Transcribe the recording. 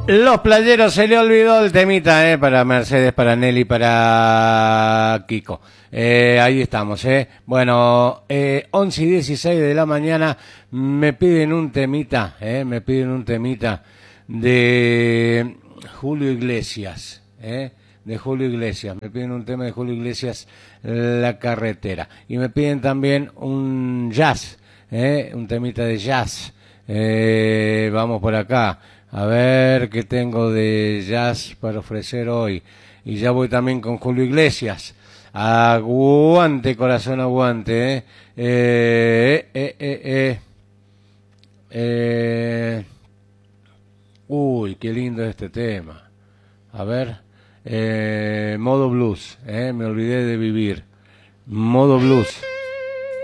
Los playeros, se le olvidó el temita, para Mercedes, para Nelly, para Kiko. Ahí estamos, Bueno, 11 y 16 de la mañana, me piden un temita, de Julio Iglesias, de Julio Iglesias. Me piden un tema de Julio Iglesias, La Carretera. Y me piden también un jazz, un temita de jazz. Vamos por acá. A ver qué tengo de jazz para ofrecer hoy. Y ya voy también con Julio Iglesias. Aguante, corazón, aguante. Uy, qué lindo este tema. A ver. Modo blues. Me olvidé de vivir. Modo blues.